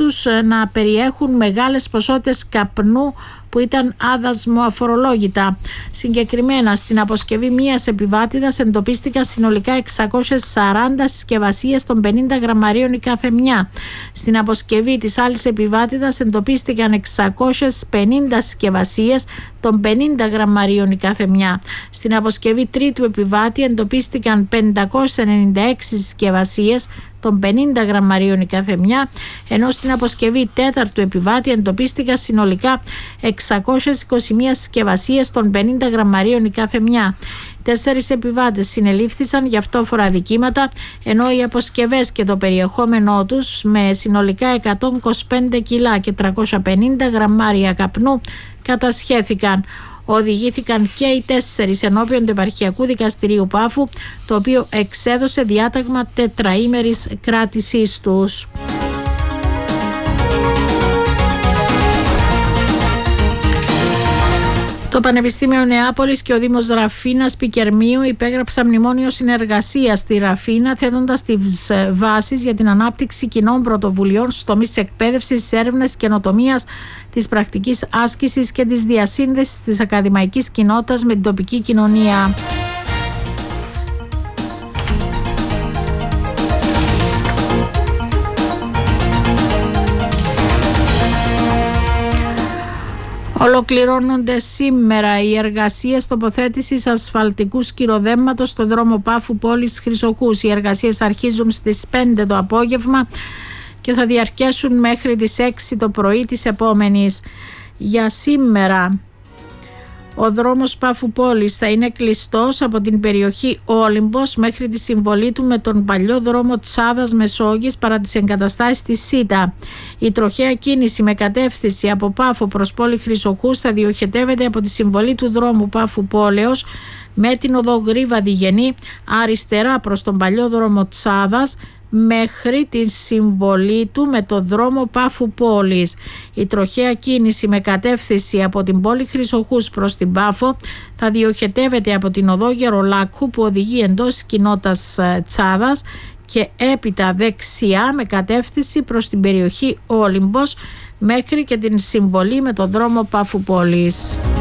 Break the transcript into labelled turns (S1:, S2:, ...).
S1: τους να περιέχουν μεγάλες ποσότητες καπνού που ήταν άδασμο αφορολόγητα. Συγκεκριμένα, στην αποσκευή μίας επιβάτηδας εντοπίστηκαν συνολικά 640 συσκευασίες των 50 γραμμαρίων η κάθε μια. Στην αποσκευή της άλλης επιβάτηδας εντοπίστηκαν 650 συσκευασίες των 50 γραμμαρίων η κάθε μια. Στην αποσκευή τρίτου επιβάτη εντοπίστηκαν 596 συσκευασίες των 50 γραμμαρίων η κάθε μια, ενώ στην αποσκευή τέταρτου επιβάτη εντοπίστηκαν συνολικά 621 συσκευασίες των 50 γραμμαρίων η κάθε μια. 4 επιβάτες συνελήφθησαν για αυτόφορα αδικήματα, ενώ οι αποσκευές και το περιεχόμενό τους με συνολικά 125 κιλά και 350 γραμμάρια καπνού κατασχέθηκαν. Οδηγήθηκαν και οι 4 ενώπιον του Επαρχιακού Δικαστηρίου Πάφου, το οποίο εξέδωσε διάταγμα τετραήμερης κράτησής τους. Το Πανεπιστήμιο Νεάπολης και ο Δήμος Ραφίνας Πικερμείου υπέγραψαν μνημόνιο συνεργασίας στη Ραφίνα, θέτοντας τις βάσεις για την ανάπτυξη κοινών πρωτοβουλειών στους τομείς της εκπαίδευσης, της έρευνας, της καινοτομίας, της πρακτικής άσκησης και της διασύνδεσης της ακαδημαϊκής κοινότητας με την τοπική κοινωνία. Ολοκληρώνονται σήμερα οι εργασίες τοποθέτησης ασφαλτικού σκυροδέμματος στον δρόμο Πάφου Πόλης Χρυσοχούς. Οι εργασίες αρχίζουν στις 5 το απόγευμα και θα διαρκέσουν μέχρι τις 6 το πρωί της επόμενης. Για σήμερα ο δρόμος Πάφου Πόλης θα είναι κλειστός από την περιοχή Όλυμπος μέχρι τη συμβολή του με τον παλιό δρόμο Τσάδας Μεσόγειας παρά τις εγκαταστάσεις της ΣΥΤΑ. Η τροχαία κίνηση με κατεύθυνση από Πάφο προς πόλη Χρυσοχούς θα διοχετεύεται από τη συμβολή του δρόμου Πάφου Πόλεως με την οδό Γρίβα Διγενή αριστερά προς τον παλιό δρόμο Τσάδας μέχρι τη συμβολή του με το δρόμο Πάφου Πόλης. Η τροχαία κίνηση με κατεύθυνση από την πόλη Χρυσοχούς προς την Πάφο θα διοχετεύεται από την οδό Γερολάκου που οδηγεί εντός της κοινότητας Τσάδας και έπειτα δεξιά με κατεύθυνση προς την περιοχή Όλυμπος μέχρι και την συμβολή με το δρόμο Πάφου Πόλης.